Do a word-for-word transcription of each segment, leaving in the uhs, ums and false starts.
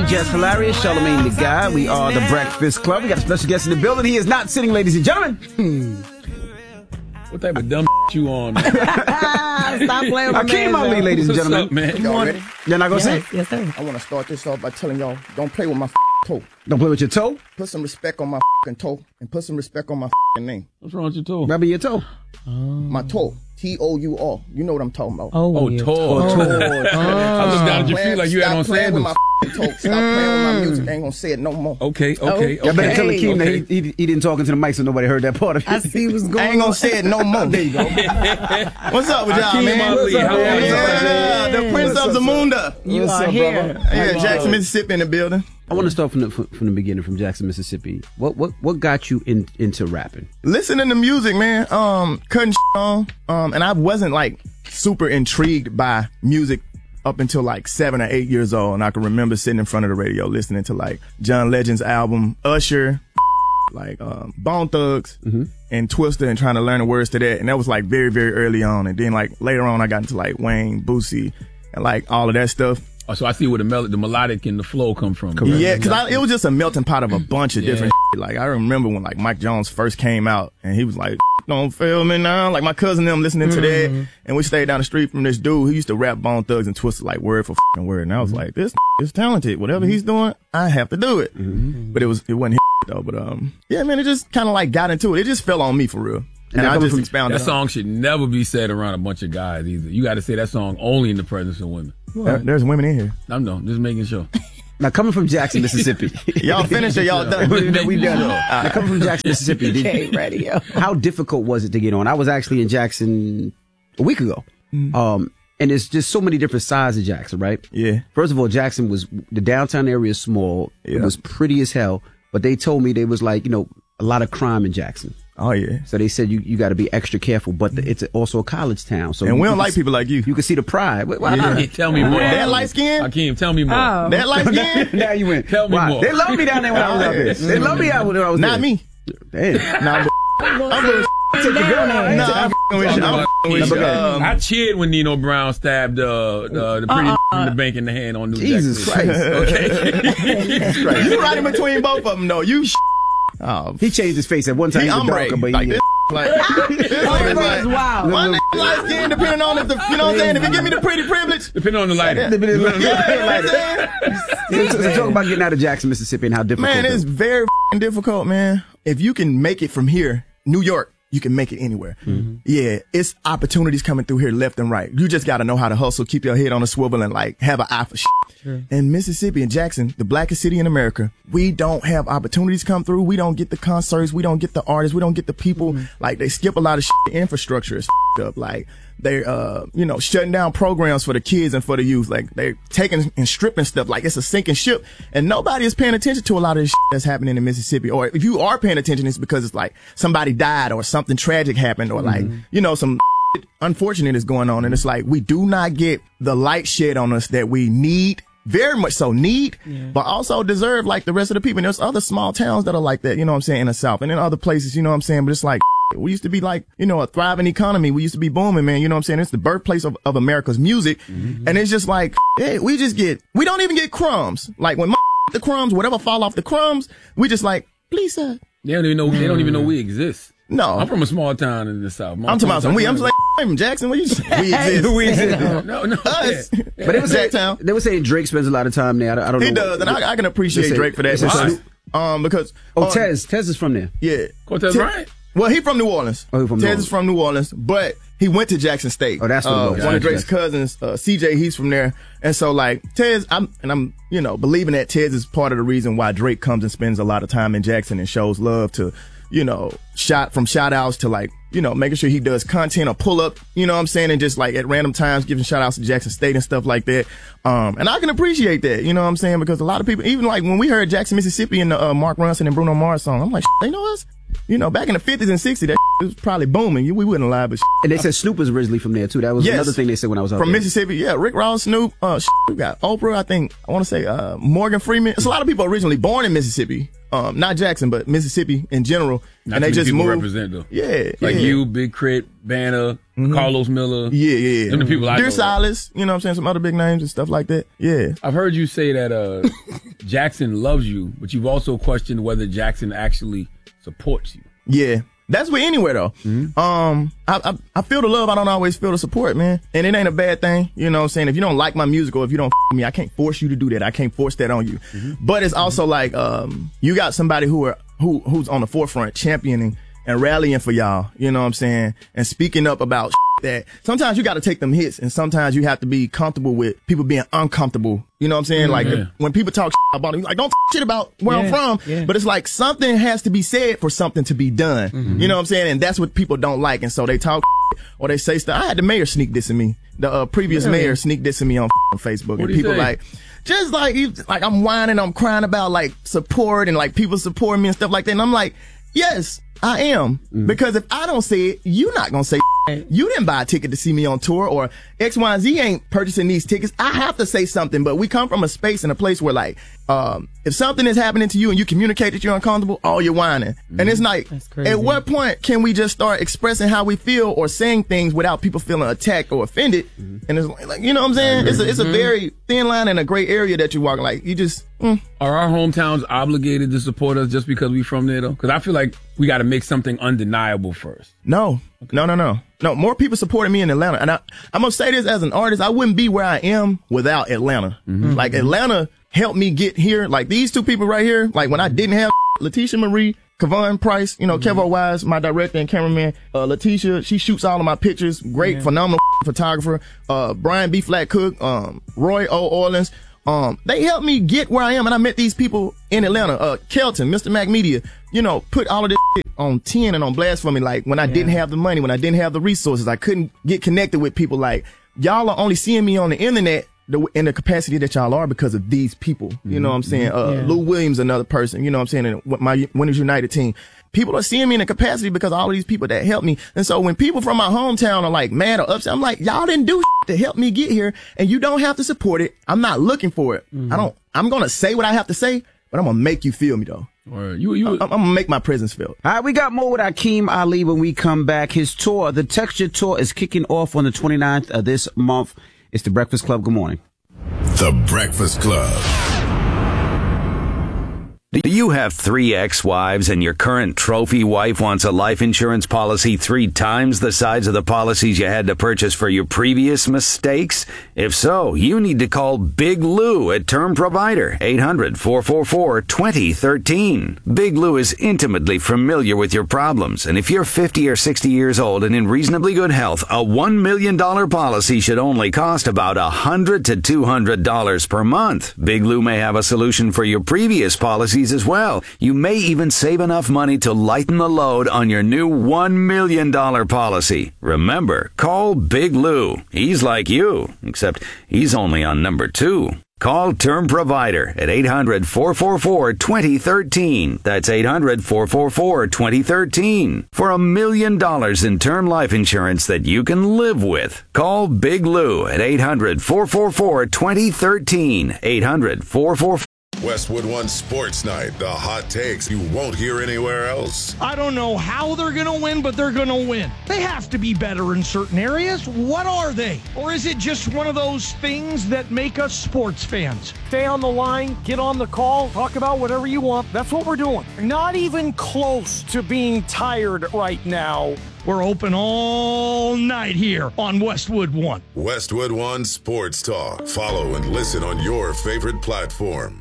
Just Hilarious, Charlamagne the Guy. We are the Breakfast Club. We got a special guest in the building. He is not sitting, ladies and gentlemen. Hmm. What type of dumb you on, man? Stop playing with Akeem Ali, ladies and What's gentlemen. up, man? Y'all ready? You're not going to Yes, say? yes, sir. I want to start this off by telling y'all, don't play with my toe. Don't play with your toe. Put some respect on my toe and put some respect on my name. What's wrong with your toe? Grab your toe. My toe. T O U R. You know what I'm talking about. Oh, Oh, yeah. toe. Oh, I looked down at your feet like you had on Stop playing with sandals. my toe. Stop playing with my music. I ain't gonna say it no more. Okay, okay, Y'all better okay. tell Akeem okay. that he, he, he didn't talk into the mic so nobody heard that part of it. I see what's going I ain't gonna on. say it no more. There you go. What's up with y'all, Akeem man? Ali, What's up, how man? are you? Yeah, the Prince What's of up, Zamunda. You What's are up, here. brother? Yeah, Jackson, Mississippi in the building. I want to start from the from the beginning, from Jackson, Mississippi. What what what got you in, into rapping? Listening to music, man. Um, cutting on. Um, and I wasn't like super intrigued by music up until like seven or eight years old. And I can remember sitting in front of the radio listening to like John Legend's album, Usher, like um, Bone Thugs, Mm-hmm. and Twister, and trying to learn the words to that. And that was like very, very early on. And then like later on, I got into like Wayne, Boosie, and like all of that stuff. Oh, so I see where the, mel- the melodic and the flow come from. Correct. Yeah, because it was just a melting pot of a bunch of Yeah. different shit. Like, I remember when, like, Mike Jones first came out, and he was like, don't feel me now. Like, my cousin and them listening to that, and we stayed down the street from this dude who used to rap Bone Thugs and Twista, like, word for f***ing word. And I was like, this is talented. Whatever he's doing, I have to do it. But it was, it wasn't his though. But, um, yeah, man, it just kind of, like, got into it. It just fell on me for real. And, that I coming just from- expounded That on song should never be said around a bunch of guys either. You got to say that song only in the presence of women. it. There- There's women in here. I'm no, just making sure. Now, coming from Jackson, Mississippi. Y'all finished or y'all done? we, we done. Now, coming from Jackson, Mississippi. Did, Okay, radio. how difficult was it to get on? I was actually in Jackson a week ago. Um, and there's just so many different sides of Jackson, right? Yeah. First of all, Jackson was, the downtown area is small. It Yeah. was pretty as hell. But they told me there was like, you know, a lot of crime in Jackson. Oh, yeah. So they said you, you got to be extra careful. But the, it's also a college town. So And you we don't can like see- people like you. You can see the pride. Why Yeah, not? tell me more. That light skin? Akeem, tell me more. Oh. That light skin? Now you win. Tell me Why? more. They love me down there when I was out there. They love me out when I was Not there. me. Damn. Nah, I'm, I'm, Take the girl now. Nah, I'm f***ing with you. I'm f***ing with you. Um, I cheered when Nino Brown stabbed uh, uh, the pretty in the bank in the hand on New Jesus Jack City. Christ. Okay. You right in between both of them, though. You sh- Oh, He changed his face at one time. he He was ombre. darker, but Like he, this, like, this nigga's like, Wow. my nigga light skin, depending on if the, you know what I'm saying? If you give me the pretty privilege, Depending on the lighter. yeah, you know what I'm saying? so, so talk about getting out of Jackson, Mississippi, and how difficult Man, it it's is. very f***ing difficult, man. If you can make it from here, New York, you can make it anywhere. Yeah, it's opportunities coming through here left and right. You just got to know how to hustle, keep your head on a swivel, and like have an eye for shit. In Mississippi and Jackson, the blackest city in America, we don't have opportunities come through. We don't get the concerts. We don't get the artists. We don't get the people. Like, they skip a lot of shit. The infrastructure is f***ed up. Like, they, uh, you know, shutting down programs for the kids and for the youth. Like, they're taking and stripping stuff like it's a sinking ship. And nobody is paying attention to a lot of the shit that's happening in Mississippi. Or if you are paying attention, it's because it's like somebody died or something tragic happened or like, you know, some unfortunate is going on. And it's like, we do not get the light shed on us that we need. Very much so need, but also deserve like the rest of the people. And there's other small towns that are like that, you know what I'm saying, in the South and in other places, you know what I'm saying? But it's like, we used to be like, you know, a thriving economy. We used to be booming, man. You know what I'm saying? It's the birthplace of, of America's music. And it's just like, hey, we just get, we don't even get crumbs. Like when my the crumbs, whatever fall off the crumbs, we just like, please, sir. They don't even know. They don't even know we exist. No. I'm from a small town in the South. I'm talking about some we. I'm just like, I'm from Jackson. What you We exist. We exist. no, no. Us. Yeah. But they were, saying, Jacktown. they were saying Drake spends a lot of time there. I don't, I don't He know. does, and I, I can appreciate They say- Drake for that. they say Why? Snoop- Um, because Oh, uh, Tez. Tez is from there. yeah, Cortez Te- Bryant? Well, he from New Orleans. Oh, he from New Tez Orleans. is from New Orleans, but he went to Jackson State. Oh, that's what it uh, was. One of Gotcha. Drake's cousins, uh, C J, he's from there, and so like Tez, I'm and I'm you know believing that Tez is part of the reason why Drake comes and spends a lot of time in Jackson and shows love to, you know, shot from shout outs to like, you know, making sure he does content or pull up, you know what I'm saying? And just like at random times giving shout outs to Jackson State and stuff like that. Um, and I can appreciate that, you know what I'm saying? Because a lot of people, even like when we heard Jackson, Mississippi in the uh, Mark Ronson and Bruno Mars song, I'm like, they know us? You know, back in the fifties and sixties, that it was probably booming. We wouldn't lie, but and they said Snoop was originally from there too. That was yes. another thing they said when I was out from there. Mississippi. Yeah, Rick Ross, Snoop. Uh, we got Oprah. I think I want to say uh, Morgan Freeman. It's a lot of people originally born in Mississippi, um, not Jackson, but Mississippi in general, Not and they just moved. Represent though. Yeah, like yeah. you, Big Crit, Banner, mm-hmm. Carlos Miller. Yeah, yeah, yeah. Them the people I Dear know. Silas, you know what I'm saying? Some other big names and stuff like that. Yeah. I've heard you say that uh, Jackson loves you, but you've also questioned whether Jackson actually supports you. Yeah. That's with anywhere though. Mm-hmm. Um, I, I I feel the love. I don't always feel the support, man. And it ain't a bad thing. You know what I'm saying? If you don't like my music or if you don't f- with me, I can't force you to do that. I can't force that on you. Mm-hmm. But it's also mm-hmm. like, um, you got somebody who are, who, who's on the forefront championing and rallying for y'all. You know what I'm saying? And speaking up about that sometimes you got to take them hits and sometimes you have to be comfortable with people being uncomfortable. You know what I'm saying? Mm-hmm. Like if, when people talk about it, like don't shit about where yeah, I'm from, yeah. but it's like something has to be said for something to be done. Mm-hmm. You know what I'm saying? And that's what people don't like. And so they talk or they say stuff. I had the mayor sneak dissing me. The uh, previous yeah. mayor sneak dissing me on Facebook. What and people say? like, just like, like I'm whining, I'm crying about like support and like people support me and stuff like that. And I'm like, yes, I am. Mm-hmm. Because if I don't say it, you're not going to say it. You didn't buy a ticket to see me on tour or X, Y, and Z ain't purchasing these tickets. I have to say something, but we come from a space and a place where like, um, if something is happening to you and you communicate that you're uncomfortable, oh, you're whining. Mm-hmm. And it's like, at what point can we just start expressing how we feel or saying things without people feeling attacked or offended? Mm-hmm. And it's like, you know what I'm saying? It's a, it's a very thin line and a gray area that you're walking. Like, you just, mm. Are our hometowns obligated to support us just because we from there though? Because I feel like we got to make something undeniable first. No, okay. no, no, no. No, more people supported me in Atlanta. And I, I'm going to say this as an artist, I wouldn't be where I am without Atlanta. Mm-hmm. Like Atlanta helped me get here. Like these two people right here, like when I didn't have Letitia Marie, Kevon Price, you know, mm-hmm. Kevo Wise, my director and cameraman, uh, Letitia, she shoots all of my pictures. Great, yeah. phenomenal photographer. Uh, Brian B. Flat Cook, um, Roy O. Orleans. Um, they helped me get where I am, and I met these people in Atlanta. Uh, Kelton, Mister Mac Media, you know, put all of this shit on ten and on blast for me. Like when I yeah. didn't have the money, when I didn't have the resources, I couldn't get connected with people. Like y'all are only seeing me on the internet the, in the capacity that y'all are because of these people. Mm-hmm. You know what I'm saying? Uh, yeah. Lou Williams, another person. You know what I'm saying? And my Winners United team. People are seeing me in a capacity because of all of these people that helped me. And so when people from my hometown are like mad or upset, I'm like, y'all didn't do shit to help me get here and you don't have to support it. I'm not looking for it. Mm-hmm. I don't, I'm going to say what I have to say, but I'm going to make you feel me though. Or you, you, I'm, I'm going to make my presence felt. All right, we got more with Akeem Ali when we come back. His tour, the Texture Tour, is kicking off on the twenty-ninth of this month. It's The Breakfast Club. Good morning. The Breakfast Club. Do you have three ex-wives and your current trophy wife wants a life insurance policy three times the size of the policies you had to purchase for your previous mistakes? If so, you need to call Big Lou at Term Provider, eight hundred, four four four, two zero one three. Big Lou is intimately familiar with your problems, and if you're fifty or sixty years old and in reasonably good health, a one million dollars policy should only cost about one hundred to two hundred dollars per month. Big Lou may have a solution for your previous policies as well. You may even save enough money to lighten the load on your new one million dollars policy. Remember, call Big Lou. He's like you, except he's only on number two. Call Term Provider at eight hundred, four four four, two zero one three. That's eight hundred, four four four, two zero one three. For a million dollars in term life insurance that you can live with. Call Big Lou at eight hundred, four four four, two zero one three. eight hundred, four four four. Westwood One Sports Night. The hot takes you won't hear anywhere else. I don't know how they're going to win, but they're going to win. They have to be better in certain areas. What are they? Or is it just one of those things that make us sports fans? Stay on the line, get on the call, talk about whatever you want. That's what we're doing. Not even close to being tired right now. We're open all night here on Westwood One. Westwood One Sports Talk. Follow and listen on your favorite platform.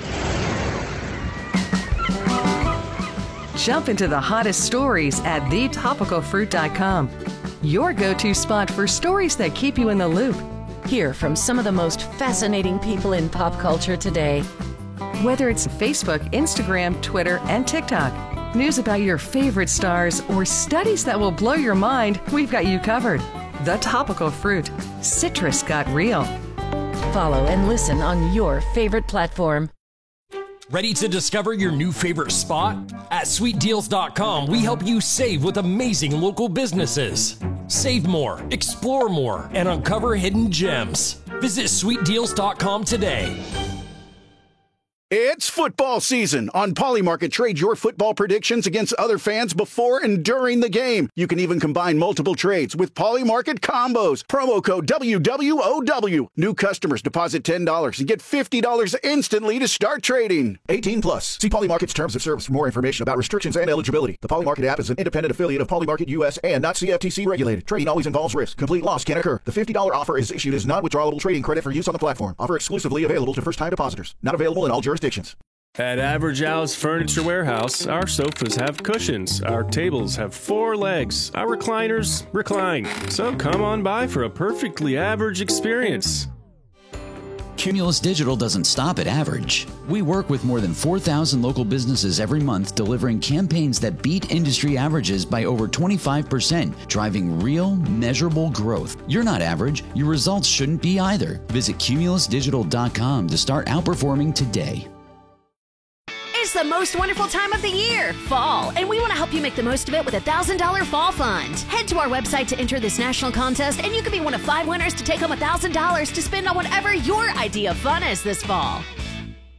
Jump into the hottest stories at the topical fruit dot com. Your go-to spot for stories that keep you in the loop. Hear from some of the most fascinating people in pop culture today. Whether it's Facebook, Instagram, Twitter, and TikTok, news about your favorite stars, or studies that will blow your mind, we've got you covered. The Topical Fruit. Citrus got real. Follow and listen on your favorite platform. Ready to discover your new favorite spot? At sweet deals dot com, we help you save with amazing local businesses. Save more, explore more, and uncover hidden gems. Visit sweet deals dot com today. It's football season. On Polymarket, trade your football predictions against other fans before and during the game. You can even combine multiple trades with Polymarket combos. Promo code W W O W. New customers deposit ten dollars and get fifty dollars instantly to start trading. eighteen plus. See Polymarket's terms of service for more information about restrictions and eligibility. The Polymarket app is an independent affiliate of Polymarket U S and not C F T C regulated. Trading always involves risk. Complete loss can occur. The fifty dollars offer is issued as non-withdrawable trading credit for use on the platform. Offer exclusively available to first-time depositors. Not available in all jurisdictions. At Average Al's Furniture Warehouse, our sofas have cushions, our tables have four legs, our recliners recline. So come on by for a perfectly average experience. Cumulus Digital doesn't stop at average. We work with more than four thousand local businesses every month, delivering campaigns that beat industry averages by over twenty-five percent, driving real, measurable growth. You're not average. Your results shouldn't be either. Visit cumulus digital dot com to start outperforming today. It's the most wonderful time of the year, fall, and we want to help you make the most of it with a one thousand dollars Fall Fund. Head to our website to enter this national contest, and you could be one of five winners to take home one thousand dollars to spend on whatever your idea of fun is this fall.